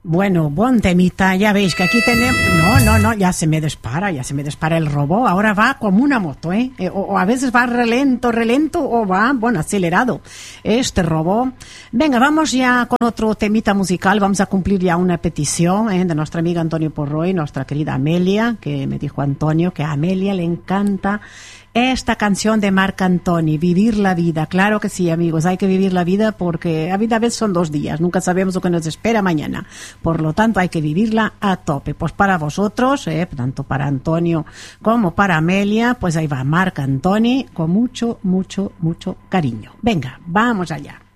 Bueno, buen temita, ya veis que aquí tenemos... No, ya se me dispara el robot, ahora va como una moto, ¿eh? O a veces va relento, o va, bueno, acelerado, este robot. Venga, vamos ya con otro temita musical, vamos a cumplir ya una petición, de nuestra amiga Antonio Porroy, nuestra querida Amelia, que me dijo Antonio que a Amelia le encanta esta canción de Marc Antoni, Vivir la vida. Claro que sí, amigos, hay que vivir la vida porque la vida a veces son 2 días, nunca sabemos lo que nos espera mañana, por lo tanto hay que vivirla a tope. Pues para vosotros, tanto para Antonio como para Amelia, pues ahí va Marc Antoni con mucho cariño. Venga, vamos allá.